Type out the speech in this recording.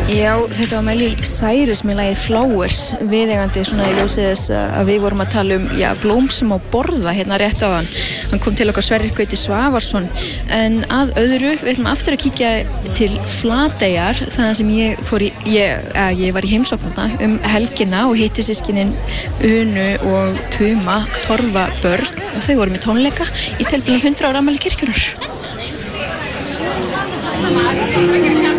Já, þetta var Miley Cyrus með lagið Flowers, viðeigandi svona í ljósið þess að við vorum að tala blóm sem á borða hérna rétt á hann. Hann kom til okkar Sverrir Gauti Svavarsson, en að öðru, við ætlum aftur að kíkja til Flateyjar, þaðan sem ég var í heimsókn helgina og hitti systkinin Unu og Tuma, Torfa börn, og þau voru með tónleika í tilefni 100 ára afmæli kirkjunnar.